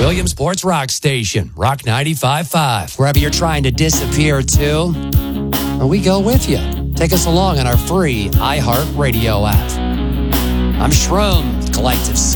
Williamsport's rock station, Rock 95.5. Wherever you're trying to disappear to, we go with you. Take us along on our free iHeartRadio app. I'm Shroom, Collective